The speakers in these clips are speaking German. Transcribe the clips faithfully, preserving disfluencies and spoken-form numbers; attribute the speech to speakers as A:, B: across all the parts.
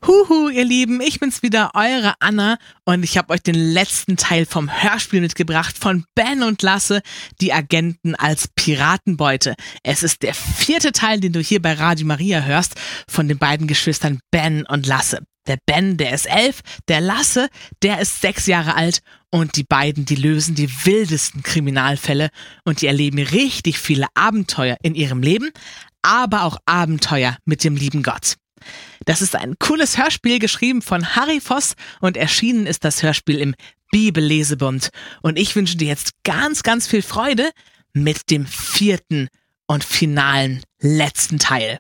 A: Huhu, ihr Lieben, ich bin's wieder, eure Anna, und ich habe euch den letzten Teil vom Hörspiel mitgebracht von Ben und Lasse, die Agenten als Piratenbeute. Es ist der vierte Teil, den du hier bei Radio Maria hörst, von den beiden Geschwistern Ben und Lasse. Der Ben, der ist elf, der Lasse, der ist sechs Jahre alt, und die beiden, die lösen die wildesten Kriminalfälle und die erleben richtig viele Abenteuer in ihrem Leben, aber auch Abenteuer mit dem lieben Gott. Das ist ein cooles Hörspiel, geschrieben von Harry Voss, und erschienen ist das Hörspiel im Bibellesebund. Und ich wünsche dir jetzt ganz, ganz viel Freude mit dem vierten und finalen, letzten Teil.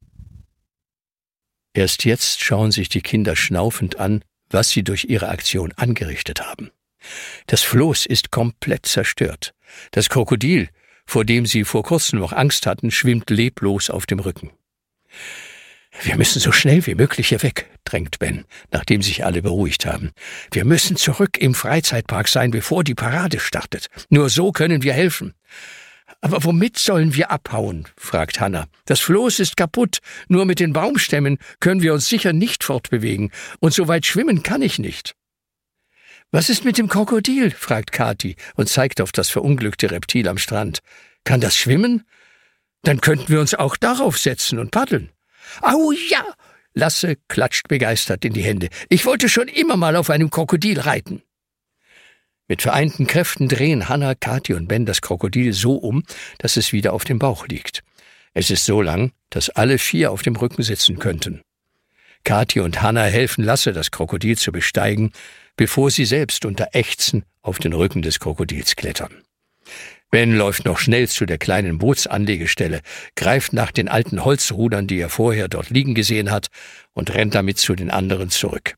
B: Erst jetzt schauen sich die Kinder schnaufend an, was sie durch ihre Aktion angerichtet haben. Das Floß ist komplett zerstört. Das Krokodil, vor dem sie vor kurzem noch Angst hatten, schwimmt leblos auf dem Rücken. »Wir müssen so schnell wie möglich hier weg«, drängt Ben, nachdem sich alle beruhigt haben. »Wir müssen zurück im Freizeitpark sein, bevor die Parade startet. Nur so können wir helfen.« »Aber womit sollen wir abhauen?«, fragt Hannah. »Das Floß ist kaputt. Nur mit den Baumstämmen können wir uns sicher nicht fortbewegen. Und so weit schwimmen kann ich nicht.« »Was ist mit dem Krokodil?«, fragt Kathi und zeigt auf das verunglückte Reptil am Strand. »Kann das schwimmen? Dann könnten wir uns auch darauf setzen und paddeln.« »Au ja!« Lasse klatscht begeistert in die Hände. »Ich wollte schon immer mal auf einem Krokodil reiten.« Mit vereinten Kräften drehen Hannah, Kathi und Ben das Krokodil so um, dass es wieder auf dem Bauch liegt. Es ist so lang, dass alle vier auf dem Rücken sitzen könnten. Kathi und Hannah helfen Lasse, das Krokodil zu besteigen, bevor sie selbst unter Ächzen auf den Rücken des Krokodils klettern. Ben läuft noch schnell zu der kleinen Bootsanlegestelle, greift nach den alten Holzrudern, die er vorher dort liegen gesehen hat, und rennt damit zu den anderen zurück.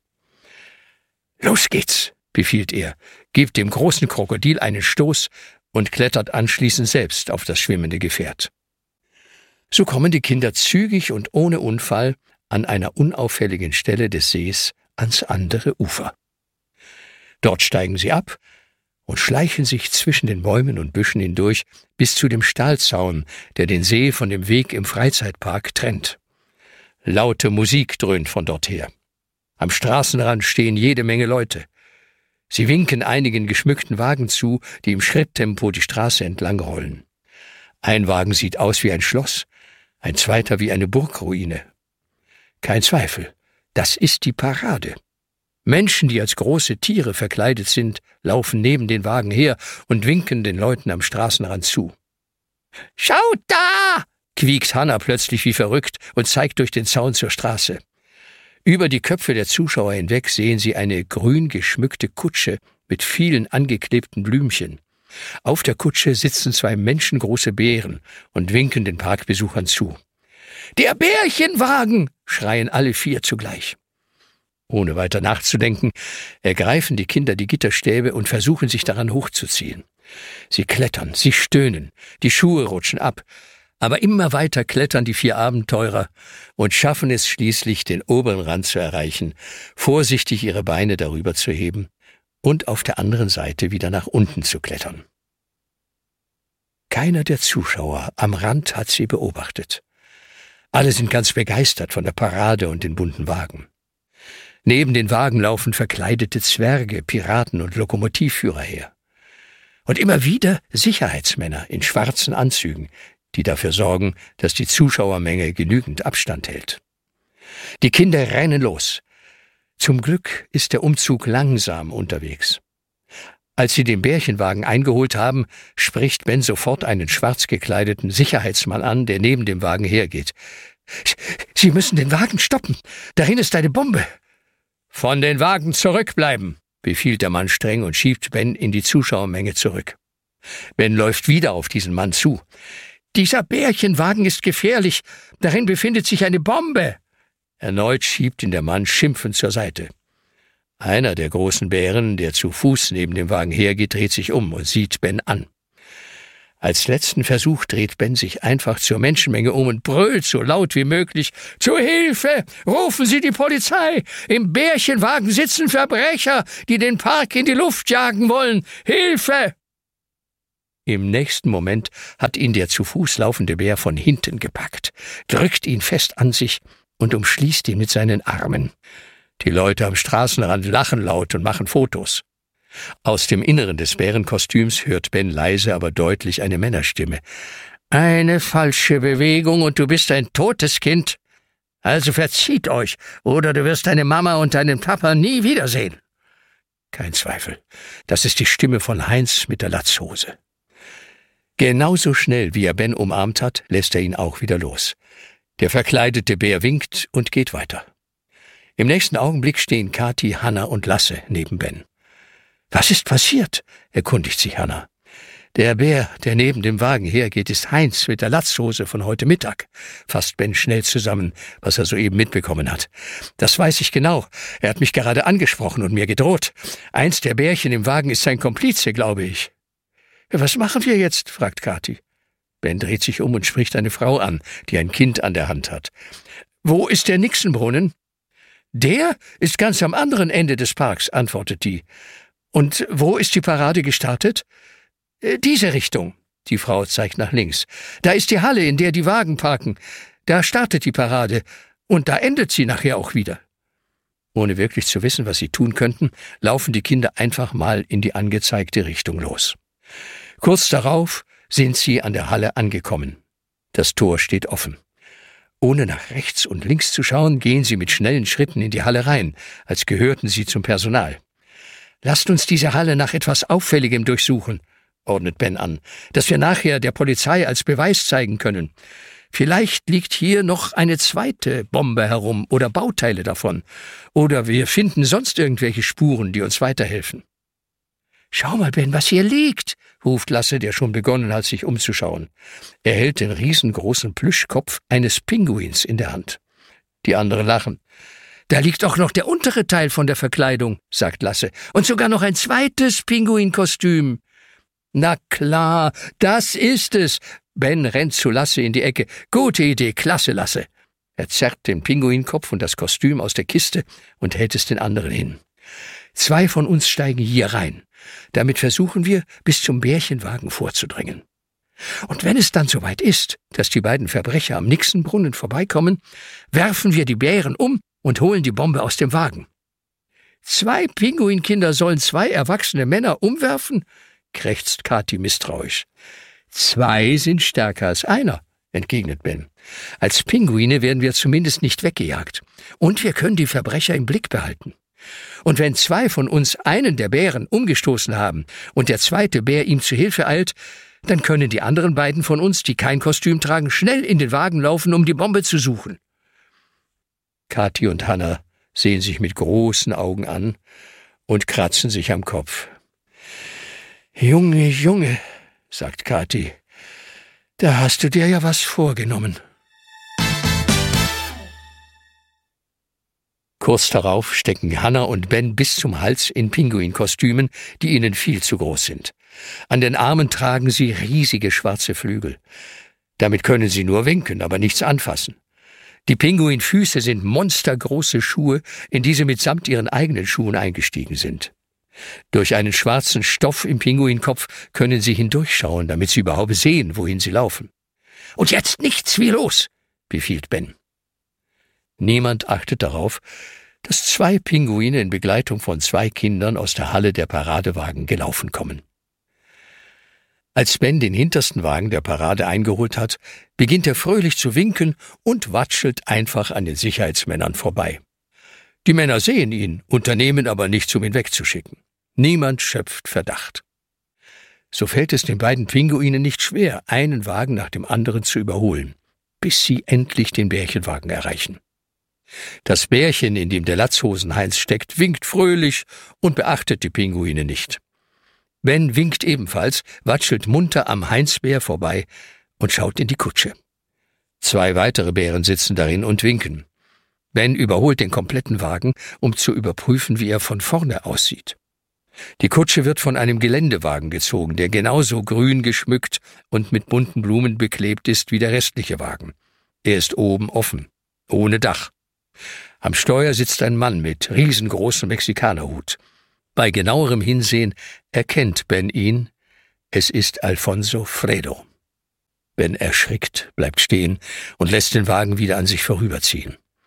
B: »Los geht's«, befiehlt er, gibt dem großen Krokodil einen Stoß und klettert anschließend selbst auf das schwimmende Gefährt. So kommen die Kinder zügig und ohne Unfall an einer unauffälligen Stelle des Sees ans andere Ufer. Dort steigen sie ab und schleichen sich zwischen den Bäumen und Büschen hindurch bis zu dem Stahlzaun, der den See von dem Weg im Freizeitpark trennt. Laute Musik dröhnt von dort her. Am Straßenrand stehen jede Menge Leute. Sie winken einigen geschmückten Wagen zu, die im Schritttempo die Straße entlang rollen. Ein Wagen sieht aus wie ein Schloss, ein zweiter wie eine Burgruine. Kein Zweifel, das ist die Parade. Menschen, die als große Tiere verkleidet sind, laufen neben den Wagen her und winken den Leuten am Straßenrand zu. »Schaut da!« quiekt Hannah plötzlich wie verrückt und zeigt durch den Zaun zur Straße. Über die Köpfe der Zuschauer hinweg sehen sie eine grün geschmückte Kutsche mit vielen angeklebten Blümchen. Auf der Kutsche sitzen zwei menschengroße Bären und winken den Parkbesuchern zu. »Der Bärchenwagen!« schreien alle vier zugleich. Ohne weiter nachzudenken, ergreifen die Kinder die Gitterstäbe und versuchen, sich daran hochzuziehen. Sie klettern, sie stöhnen, die Schuhe rutschen ab, aber immer weiter klettern die vier Abenteurer und schaffen es schließlich, den oberen Rand zu erreichen, vorsichtig ihre Beine darüber zu heben und auf der anderen Seite wieder nach unten zu klettern. Keiner der Zuschauer am Rand hat sie beobachtet. Alle sind ganz begeistert von der Parade und den bunten Wagen. Neben den Wagen laufen verkleidete Zwerge, Piraten und Lokomotivführer her. Und immer wieder Sicherheitsmänner in schwarzen Anzügen, die dafür sorgen, dass die Zuschauermenge genügend Abstand hält. Die Kinder rennen los. Zum Glück ist der Umzug langsam unterwegs. Als sie den Bärchenwagen eingeholt haben, spricht Ben sofort einen schwarz gekleideten Sicherheitsmann an, der neben dem Wagen hergeht. »Sie müssen den Wagen stoppen. Darin ist eine Bombe.« »Von den Wagen zurückbleiben«, befiehlt der Mann streng und schiebt Ben in die Zuschauermenge zurück. Ben läuft wieder auf diesen Mann zu. »Dieser Bärchenwagen ist gefährlich. Darin befindet sich eine Bombe.« Erneut schiebt ihn der Mann schimpfend zur Seite. Einer der großen Bären, der zu Fuß neben dem Wagen hergeht, dreht sich um und sieht Ben an. Als letzten Versuch dreht Ben sich einfach zur Menschenmenge um und brüllt so laut wie möglich: »Zu Hilfe! Rufen Sie die Polizei! Im Bärchenwagen sitzen Verbrecher, die den Park in die Luft jagen wollen! Hilfe!« Im nächsten Moment hat ihn der zu Fuß laufende Bär von hinten gepackt, drückt ihn fest an sich und umschließt ihn mit seinen Armen. Die Leute am Straßenrand lachen laut und machen Fotos. Aus dem Inneren des Bärenkostüms hört Ben leise, aber deutlich eine Männerstimme. »Eine falsche Bewegung und du bist ein totes Kind. Also verzieht euch, oder du wirst deine Mama und deinen Papa nie wiedersehen.« Kein Zweifel, das ist die Stimme von Heinz mit der Latzhose. Genauso schnell, wie er Ben umarmt hat, lässt er ihn auch wieder los. Der verkleidete Bär winkt und geht weiter. Im nächsten Augenblick stehen Kathi, Hanna und Lasse neben Ben. »Was ist passiert?« erkundigt sich Hanna. »Der Bär, der neben dem Wagen hergeht, ist Heinz mit der Latzhose von heute Mittag«, fasst Ben schnell zusammen, was er soeben mitbekommen hat. »Das weiß ich genau. Er hat mich gerade angesprochen und mir gedroht. Eins der Bärchen im Wagen ist sein Komplize, glaube ich.« »Was machen wir jetzt?« fragt Kathi. Ben dreht sich um und spricht eine Frau an, die ein Kind an der Hand hat. »Wo ist der Nixenbrunnen?« »Der ist ganz am anderen Ende des Parks«, antwortet die. »Und wo ist die Parade gestartet?« »Diese Richtung«, die Frau zeigt nach links. »Da ist die Halle, in der die Wagen parken. Da startet die Parade. Und da endet sie nachher auch wieder.« Ohne wirklich zu wissen, was sie tun könnten, laufen die Kinder einfach mal in die angezeigte Richtung los. Kurz darauf sind sie an der Halle angekommen. Das Tor steht offen. Ohne nach rechts und links zu schauen, gehen sie mit schnellen Schritten in die Halle rein, als gehörten sie zum Personal. »Lasst uns diese Halle nach etwas Auffälligem durchsuchen«, ordnet Ben an, »dass wir nachher der Polizei als Beweis zeigen können. Vielleicht liegt hier noch eine zweite Bombe herum oder Bauteile davon. Oder wir finden sonst irgendwelche Spuren, die uns weiterhelfen.« »Schau mal, Ben, was hier liegt«, ruft Lasse, der schon begonnen hat, sich umzuschauen. Er hält den riesengroßen Plüschkopf eines Pinguins in der Hand. Die anderen lachen. »Da liegt auch noch der untere Teil von der Verkleidung«, sagt Lasse, »und sogar noch ein zweites Pinguinkostüm.« »Na klar, das ist es!« Ben rennt zu Lasse in die Ecke. »Gute Idee, klasse, Lasse!« Er zerrt den Pinguinkopf und das Kostüm aus der Kiste und hält es den anderen hin. »Zwei von uns steigen hier rein. Damit versuchen wir, bis zum Bärchenwagen vorzudringen. Und wenn es dann soweit ist, dass die beiden Verbrecher am Nixenbrunnen vorbeikommen, werfen wir die Bären um und holen die Bombe aus dem Wagen.« »Zwei Pinguinkinder sollen zwei erwachsene Männer umwerfen?« krächzt Kathi misstrauisch. »Zwei sind stärker als einer«, entgegnet Ben. »Als Pinguine werden wir zumindest nicht weggejagt. Und wir können die Verbrecher im Blick behalten. Und wenn zwei von uns einen der Bären umgestoßen haben und der zweite Bär ihm zu Hilfe eilt, dann können die anderen beiden von uns, die kein Kostüm tragen, schnell in den Wagen laufen, um die Bombe zu suchen.« Kathi und Hanna sehen sich mit großen Augen an und kratzen sich am Kopf. »Junge, Junge«, sagt Kathi, »da hast du dir ja was vorgenommen.« Kurz darauf stecken Hanna und Ben bis zum Hals in Pinguinkostümen, die ihnen viel zu groß sind. An den Armen tragen sie riesige schwarze Flügel. Damit können sie nur winken, aber nichts anfassen. Die Pinguinfüße sind monstergroße Schuhe, in die sie mitsamt ihren eigenen Schuhen eingestiegen sind. Durch einen schwarzen Stoff im Pinguinkopf können sie hindurchschauen, damit sie überhaupt sehen, wohin sie laufen. »Und jetzt nichts wie los«, befiehlt Ben. Niemand achtet darauf, dass zwei Pinguine in Begleitung von zwei Kindern aus der Halle der Paradewagen gelaufen kommen. Als Ben den hintersten Wagen der Parade eingeholt hat, beginnt er fröhlich zu winken und watschelt einfach an den Sicherheitsmännern vorbei. Die Männer sehen ihn, unternehmen aber nichts, um ihn wegzuschicken. Niemand schöpft Verdacht. So fällt es den beiden Pinguinen nicht schwer, einen Wagen nach dem anderen zu überholen, bis sie endlich den Bärchenwagen erreichen. Das Bärchen, in dem der Latzhosen-Heinz steckt, winkt fröhlich und beachtet die Pinguine nicht. Ben winkt ebenfalls, watschelt munter am Heinzbär vorbei und schaut in die Kutsche. Zwei weitere Bären sitzen darin und winken. Ben überholt den kompletten Wagen, um zu überprüfen, wie er von vorne aussieht. Die Kutsche wird von einem Geländewagen gezogen, der genauso grün geschmückt und mit bunten Blumen beklebt ist wie der restliche Wagen. Er ist oben offen, ohne Dach. Am Steuer sitzt ein Mann mit riesengroßem Mexikanerhut. Bei genauerem Hinsehen erkennt Ben ihn. Es ist Alfonso Fredo. Ben erschrickt, bleibt stehen und lässt den Wagen wieder an sich vorüberziehen.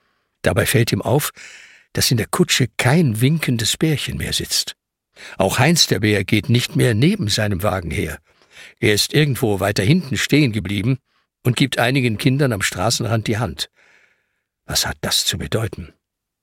B: Dabei fällt ihm auf, dass in der Kutsche kein winkendes Bärchen mehr sitzt. Auch Heinz der Bär geht nicht mehr neben seinem Wagen her. Er ist irgendwo weiter hinten stehen geblieben und gibt einigen Kindern am Straßenrand die Hand. Was hat das zu bedeuten?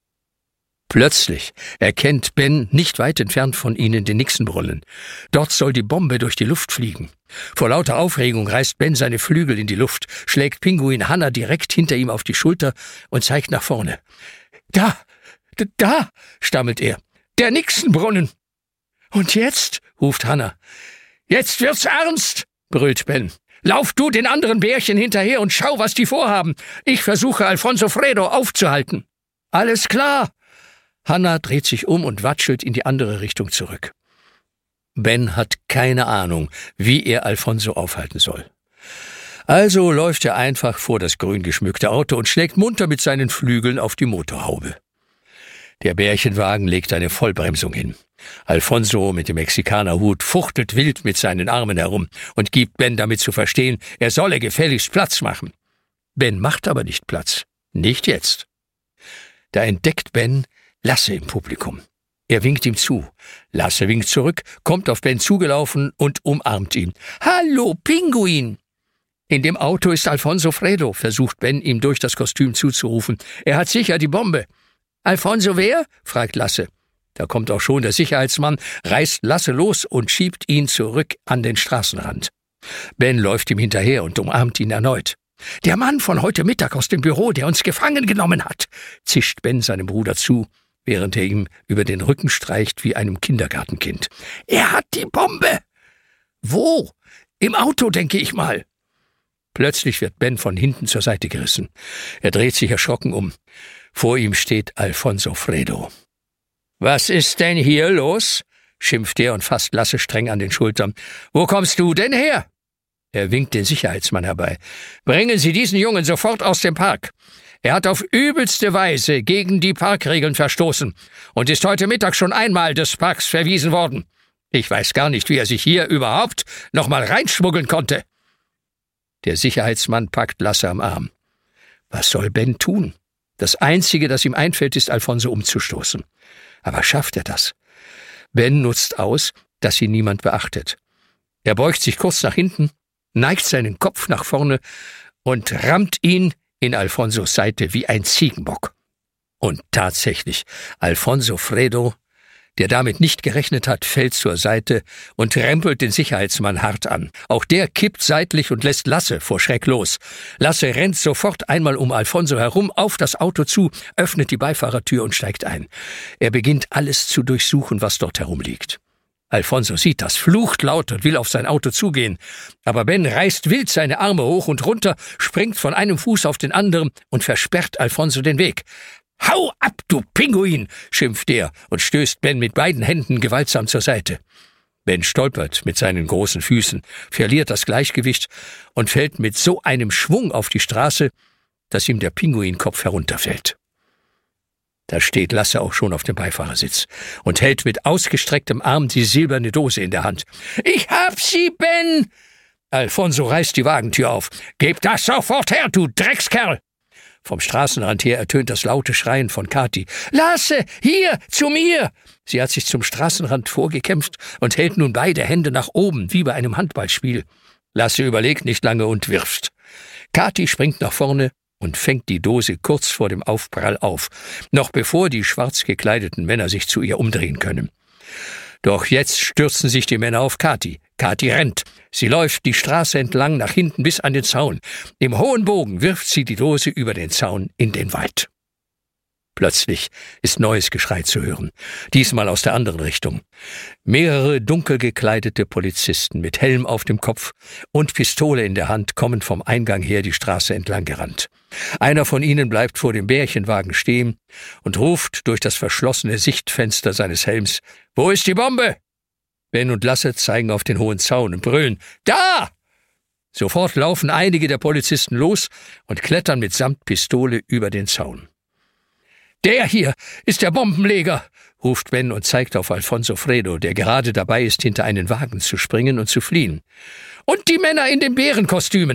B: Plötzlich erkennt Ben nicht weit entfernt von ihnen den Nixenbrunnen. Dort soll die Bombe durch die Luft fliegen. Vor lauter Aufregung reißt Ben seine Flügel in die Luft, schlägt Pinguin Hanna direkt hinter ihm auf die Schulter und zeigt nach vorne. »Da, da«, stammelt er, »der Nixenbrunnen!« »Und jetzt?«, ruft Hanna. »Jetzt wird's ernst«, brüllt Ben. »Lauf du den anderen Bärchen hinterher und schau, was die vorhaben. Ich versuche, Alfonso Fredo aufzuhalten.« »Alles klar!« Hanna dreht sich um und watschelt in die andere Richtung zurück. Ben hat keine Ahnung, wie er Alfonso aufhalten soll. Also läuft er einfach vor das grün geschmückte Auto und schlägt munter mit seinen Flügeln auf die Motorhaube. Der Bärchenwagen legt eine Vollbremsung hin. Alfonso mit dem Mexikanerhut fuchtelt wild mit seinen Armen herum und gibt Ben damit zu verstehen, er solle gefälligst Platz machen. Ben macht aber nicht Platz. Nicht jetzt. Da entdeckt Ben Lasse im Publikum. Er winkt ihm zu. Lasse winkt zurück, kommt auf Ben zugelaufen und umarmt ihn. »Hallo, Pinguin!« »In dem Auto ist Alfonso Fredo«, versucht Ben, ihm durch das Kostüm zuzurufen. »Er hat sicher die Bombe.« »Alfonso wer?« fragt Lasse. Da kommt auch schon der Sicherheitsmann, reißt Lasse los und schiebt ihn zurück an den Straßenrand. Ben läuft ihm hinterher und umarmt ihn erneut. »Der Mann von heute Mittag aus dem Büro, der uns gefangen genommen hat«, zischt Ben seinem Bruder zu, während er ihm über den Rücken streicht wie einem Kindergartenkind. »Er hat die Bombe!« »Wo?« »Im Auto, denke ich mal.« Plötzlich wird Ben von hinten zur Seite gerissen. Er dreht sich erschrocken um. Vor ihm steht Alfonso Fredo. »Was ist denn hier los?« schimpft er und fasst Lasse streng an den Schultern. »Wo kommst du denn her?« Er winkt den Sicherheitsmann herbei. »Bringen Sie diesen Jungen sofort aus dem Park. Er hat auf übelste Weise gegen die Parkregeln verstoßen und ist heute Mittag schon einmal des Parks verwiesen worden. Ich weiß gar nicht, wie er sich hier überhaupt noch mal reinschmuggeln konnte.« Der Sicherheitsmann packt Lasse am Arm. Was soll Ben tun? Das Einzige, das ihm einfällt, ist, Alfonso umzustoßen. Aber schafft er das? Ben nutzt aus, dass ihn niemand beachtet. Er beugt sich kurz nach hinten, neigt seinen Kopf nach vorne und rammt ihn in Alfonsos Seite wie ein Ziegenbock. Und tatsächlich, Alfonso Fredo, der damit nicht gerechnet hat, fällt zur Seite und rempelt den Sicherheitsmann hart an. Auch der kippt seitlich und lässt Lasse vor Schreck los. Lasse rennt sofort einmal um Alfonso herum auf das Auto zu, öffnet die Beifahrertür und steigt ein. Er beginnt alles zu durchsuchen, was dort herumliegt. Alfonso sieht das, flucht laut und will auf sein Auto zugehen. Aber Ben reißt wild seine Arme hoch und runter, springt von einem Fuß auf den anderen und versperrt Alfonso den Weg. »Hau ab, du Pinguin«, schimpft er und stößt Ben mit beiden Händen gewaltsam zur Seite. Ben stolpert mit seinen großen Füßen, verliert das Gleichgewicht und fällt mit so einem Schwung auf die Straße, dass ihm der Pinguinkopf herunterfällt. Da steht Lasse auch schon auf dem Beifahrersitz und hält mit ausgestrecktem Arm die silberne Dose in der Hand. »Ich hab sie, Ben!« Alfonso reißt die Wagentür auf. »Gib das sofort her, du Dreckskerl!« Vom Straßenrand her ertönt das laute Schreien von Kathi. »Lasse, hier, zu mir!« Sie hat sich zum Straßenrand vorgekämpft und hält nun beide Hände nach oben, wie bei einem Handballspiel. Lasse überlegt nicht lange und wirft. Kathi springt nach vorne und fängt die Dose kurz vor dem Aufprall auf, noch bevor die schwarz gekleideten Männer sich zu ihr umdrehen können. Doch jetzt stürzen sich die Männer auf Kathi. Kathi rennt. Sie läuft die Straße entlang nach hinten bis an den Zaun. Im hohen Bogen wirft sie die Dose über den Zaun in den Wald. Plötzlich ist neues Geschrei zu hören, diesmal aus der anderen Richtung. Mehrere dunkel gekleidete Polizisten mit Helm auf dem Kopf und Pistole in der Hand kommen vom Eingang her die Straße entlang gerannt. Einer von ihnen bleibt vor dem Bärchenwagen stehen und ruft durch das verschlossene Sichtfenster seines Helms: »Wo ist die Bombe?« Ben und Lasse zeigen auf den hohen Zaun und brüllen: »Da!« Sofort laufen einige der Polizisten los und klettern mitsamt Pistole über den Zaun. »Der hier ist der Bombenleger«, ruft Ben und zeigt auf Alfonso Fredo, der gerade dabei ist, hinter einen Wagen zu springen und zu fliehen. »Und die Männer in den Bärenkostümen.